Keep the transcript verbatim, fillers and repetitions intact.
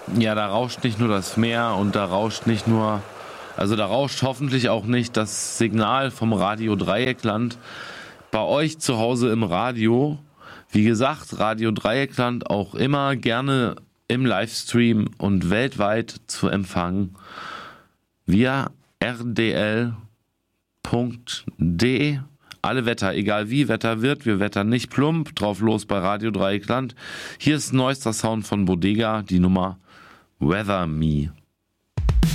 Ja, da rauscht nicht nur das Meer und da rauscht nicht nur, also da rauscht hoffentlich auch nicht das Signal vom Radio Dreieckland bei euch zu Hause im Radio. Wie gesagt, Radio Dreieckland auch immer gerne im Livestream und weltweit zu empfangen via r d l punkt d e. Alle Wetter, egal wie Wetter wird, wir wettern nicht plump, drauf los bei Radio Dreieckland. Hier ist neuester Sound von Bodega, die Nummer Weather Me.